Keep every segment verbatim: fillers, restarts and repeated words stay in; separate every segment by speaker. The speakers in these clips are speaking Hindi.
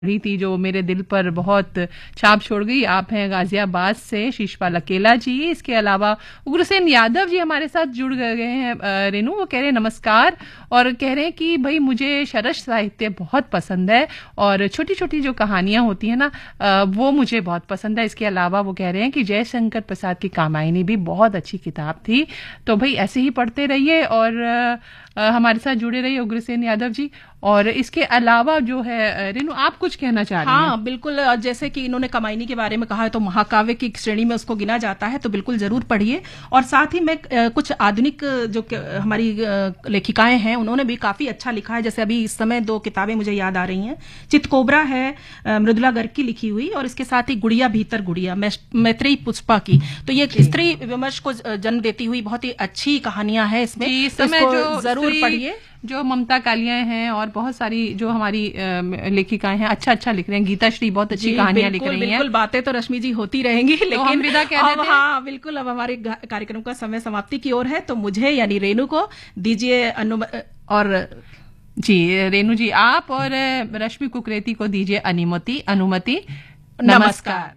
Speaker 1: रही थी जो मेरे दिल पर बहुत छाप छोड़ गई। आप हैं गाजियाबाद से शिशपाल अकेला जी। इसके अलावा उग्रसेन यादव जी हमारे साथ जुड़ गए हैं। रेनू वो कह रहे हैं नमस्कार और कह रहे हैं कि भाई मुझे शरद साहित्य बहुत पसंद है और छोटी छोटी जो कहानियां होती हैं ना वो मुझे बहुत पसंद है। इसके अलावा वो कह रहे हैं कि जयशंकर प्रसाद की कामायनी भी बहुत अच्छी किताब थी। तो भाई ऐसे ही पढ़ते रहिए और आ, हमारे साथ जुड़े रहिए उग्रसेन यादव जी। और इसके अलावा जो है रेनू आप कुछ कहना चाह रही हैं?
Speaker 2: हाँ बिल्कुल, जैसे कि इन्होंने कमायनी के बारे में कहा है तो महाकाव्य की श्रेणी में उसको गिना जाता है, तो बिल्कुल जरूर पढ़िए। और साथ ही में कुछ आधुनिक जो हमारी लेखिकाएं हैं उन्होंने भी काफी अच्छा लिखा है। जैसे अभी इस समय दो किताबें मुझे याद आ रही हैं। चितकोबरा है मृदुला गर्ग की लिखी हुई, और इसके साथ ही गुड़िया भीतर गुड़िया मैत्रेयी पुष्पा की। तो ये स्त्री विमर्श को जन्म देती हुई बहुत ही अच्छी कहानियां हैं इसमें।
Speaker 1: इस समय जो
Speaker 2: जरूर पढ़िए।
Speaker 1: जो ममता कालिया हैं और बहुत सारी जो हमारी लेखिकाएं हैं अच्छा अच्छा लिख रहे हैं। गीता श्री बहुत अच्छी कहानियां लिख रही हैं।
Speaker 2: बिल्कुल बातें तो रश्मि जी होती रहेंगी, लेकिन
Speaker 1: तो हम विदा कह देते हैं।
Speaker 2: हाँ बिल्कुल, अब हमारे कार्यक्रम का समय समाप्ति की ओर है, तो मुझे यानी रेनू को दीजिए अनुमति। और
Speaker 1: जी रेनू जी आप और रश्मि कुकरेती को दीजिए अनुमति अनुमति
Speaker 2: नमस्कार।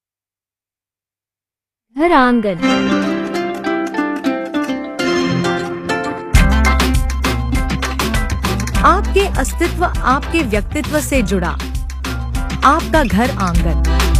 Speaker 3: घर आंगन। आपके अस्तित्व आपके व्यक्तित्व से जुड़ा, आपका घर आंगन।